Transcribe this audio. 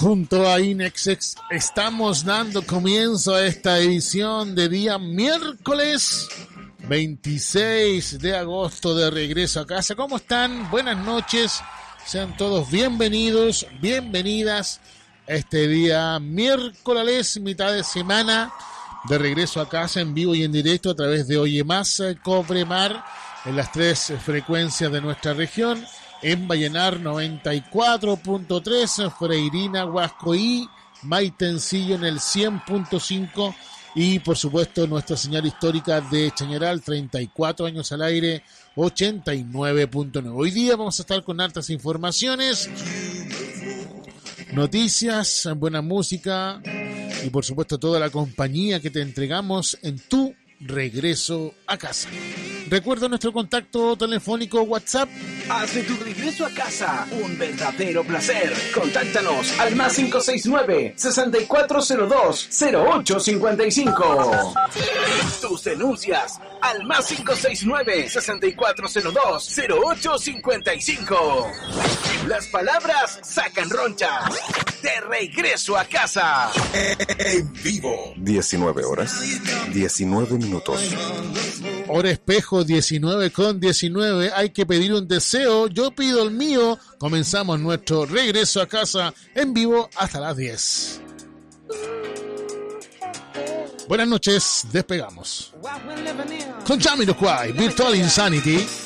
Junto a Inexex estamos dando comienzo a esta edición de día miércoles 26 de agosto de regreso a casa. ¿Cómo están? Buenas noches. Sean todos bienvenidos, bienvenidas a este día miércoles, mitad de semana, de regreso a casa en vivo y en directo a través de Oye Más Cobre Mar en las 3 frecuencias de nuestra región. En Vallenar 94.3, Freirina, Huascoí, Maitencillo en el 100.5 y por supuesto nuestra señal histórica de Chañaral, 34 años al aire, 89.9. Hoy día vamos a estar con hartas informaciones, noticias, buena música y por supuesto toda la compañía que te entregamos en tu regreso a casa. Recuerda nuestro contacto telefónico WhatsApp. Haz de tu regreso a casa un verdadero placer. Contáctanos al más 569-6402-0855. Tus denuncias al más 569-6402-0855. Las palabras sacan ronchas. De regreso a casa. En vivo. 19 horas, 19 minutos. Hora espejo, 19:19. Hay que pedir un deseo. Yo pido el mío. Comenzamos nuestro regreso a casa en vivo hasta las 10. Buenas noches, despegamos. Con Jamiroquai, Virtual Insanity.